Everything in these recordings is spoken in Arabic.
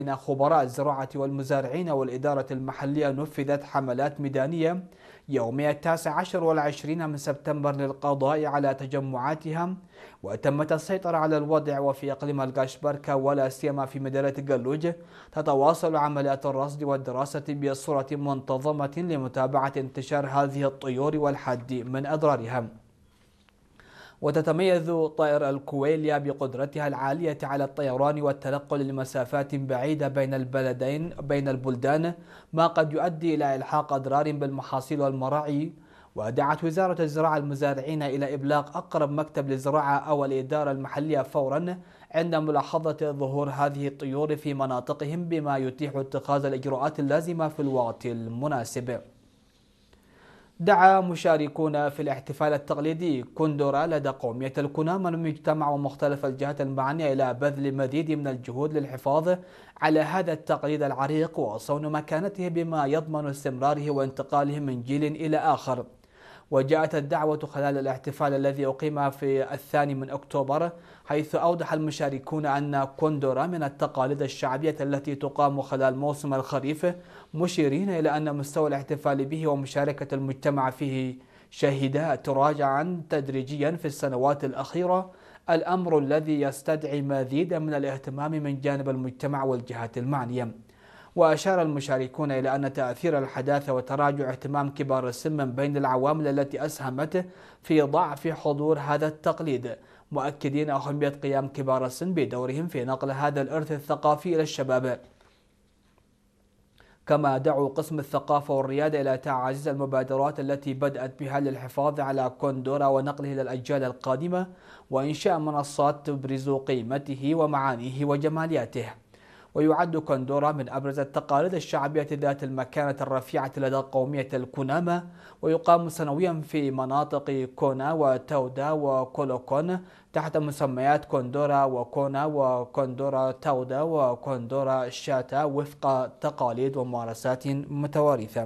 بين خبراء الزراعة والمزارعين والإدارة المحلية نفذت حملات ميدانية يومي 19 والعشرين من سبتمبر للقضاء على تجمعاتها، وتمت السيطرة على الوضع. وفي إقليم القاشبركة ولا سيما في مدينة قلوج تتواصل عمليات الرصد والدراسة بصورة منتظمة لمتابعة انتشار هذه الطيور والحد من أضرارها. وتتميز طائر الكويليا بقدرتها العالية على الطيران والتنقل لمسافات بعيدة بين البلدان، ما قد يؤدي إلى إلحاق أضرار بالمحاصيل والمراعي. ودعت وزارة الزراعة المزارعين إلى إبلاغ أقرب مكتب للزراعة أو الإدارة المحلية فورا عند ملاحظة ظهور هذه الطيور في مناطقهم، بما يتيح اتخاذ الإجراءات اللازمة في الوقت المناسب. دعا مشاركون في الاحتفال التقليدي كندورا لدى قومية الكنامة المجتمع ومختلف الجهات المعنية إلى بذل مزيد من الجهود للحفاظ على هذا التقليد العريق وصون مكانته، بما يضمن استمراره وانتقاله من جيل إلى آخر. وجاءت الدعوة خلال الاحتفال الذي أقيم في 2 أكتوبر، حيث أوضح المشاركون أن كندورا من التقاليد الشعبية التي تقام خلال موسم الخريف، مشيرين إلى أن مستوى الاحتفال به ومشاركة المجتمع فيه شهدا تراجعا تدريجيا في السنوات الأخيرة، الأمر الذي يستدعي مزيدا من الاهتمام من جانب المجتمع والجهات المعنية. وأشار المشاركون إلى أن تأثير الحداثة وتراجع اهتمام كبار السن من بين العوامل التي أسهمت في ضعف حضور هذا التقليد، مؤكدين أهمية قيام كبار السن بدورهم في نقل هذا الإرث الثقافي إلى الشباب. كما دعوا قسم الثقافة والريادة إلى تعزيز المبادرات التي بدأت بها للحفاظ على كندورا ونقله إلى الأجيال القادمة، وإنشاء منصات تبرز قيمته ومعانيه وجمالياته. ويعد كندورا من أبرز التقاليد الشعبية ذات المكانة الرفيعة لدى قومية الكنامة، ويقام سنويا في مناطق كونا وتودا وكولوكون تحت مسميات كندورا وكونا وكندورا تودا وكندورا شاتا وفق تقاليد وممارسات متوارثة.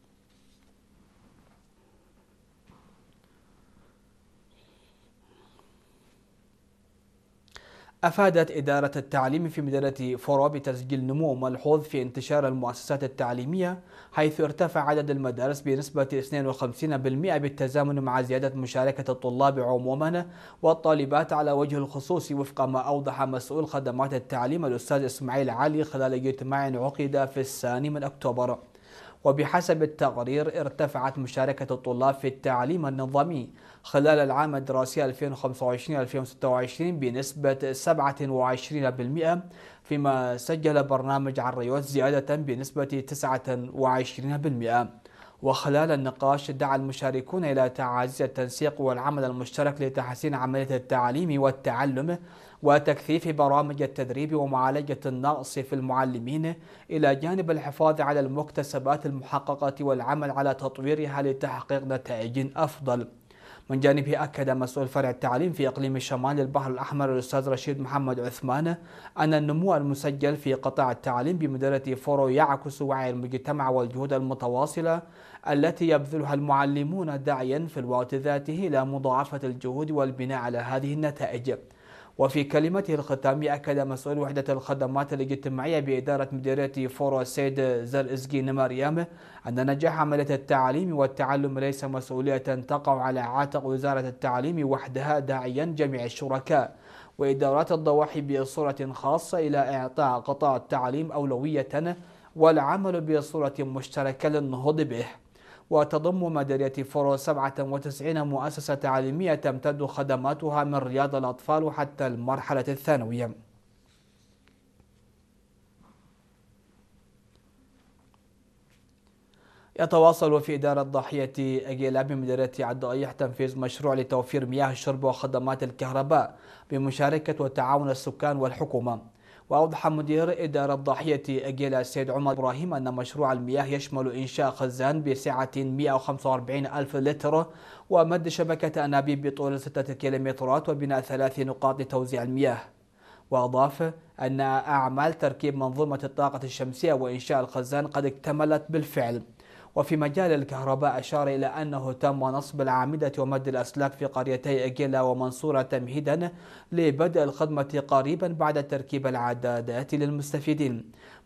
أفادت إدارة التعليم في مدينة فورو بتسجيل نمو ملحوظ في انتشار المؤسسات التعليمية، حيث ارتفع عدد المدارس بنسبة 52% بالتزامن مع زيادة مشاركة الطلاب عموما والطالبات على وجه الخصوص، وفق ما أوضح مسؤول خدمات التعليم الأستاذ إسماعيل علي خلال اجتماع عقد في 2 أكتوبر. وبحسب التقرير ارتفعت مشاركة الطلاب في التعليم النظامي خلال العام الدراسي 2025-2026 بنسبة 27%، فيما سجل برنامج عريوت زيادة بنسبة 29%. وخلال النقاش دعا المشاركون إلى تعزيز التنسيق والعمل المشترك لتحسين عملية التعليم والتعلم وتكثيف برامج التدريب ومعالجة النقص في المعلمين، إلى جانب الحفاظ على المكتسبات المحققة والعمل على تطويرها لتحقيق نتائج أفضل. من جانبه أكد مسؤول فرع التعليم في إقليم شمال البحر الأحمر الأستاذ رشيد محمد عثمان أن النمو المسجل في قطاع التعليم بمدينة فورو يعكس وعي المجتمع والجهود المتواصلة التي يبذلها المعلمون، داعيا في الوقت ذاته إلى مضاعفة الجهود والبناء على هذه النتائج. وفي كلمته الختامية أكد مسؤول وحدة الخدمات الاجتماعية بإدارة مديرية فورو السيد زرزقين مريم أن نجاح عملية التعليم والتعلم ليس مسؤولية تقع على عاتق وزارة التعليم وحدها، داعيا جميع الشركاء وإدارات الضواحي بصورة خاصة إلى إعطاء قطاع التعليم أولوية والعمل بصورة مشتركة للنهوض به. وتضم مديرية فورو 97 مؤسسة تعليمية تمتد خدماتها من رياض الأطفال حتى المرحلة الثانوية. يتواصل في إدارة ضاحية أجيلا بمديرية عدائية تنفيذ مشروع لتوفير مياه الشرب وخدمات الكهرباء بمشاركة وتعاون السكان والحكومة. وأوضح مدير إدارة ضاحية أجيلا السيد عمر إبراهيم أن مشروع المياه يشمل إنشاء خزان بسعة 145 ألف لتر ومد شبكة أنابيب بطول 6 كيلومترات وبناء 3 نقاط لتوزيع المياه. وأضاف أن أعمال تركيب منظومة الطاقة الشمسية وإنشاء الخزان قد اكتملت بالفعل. وفي مجال الكهرباء أشار إلى أنه تم نصب الأعمدة ومد الأسلاك في قريتي إجيلا ومنصورة تمهيدا لبدء الخدمة قريبا بعد تركيب العدادات للمستفيدين.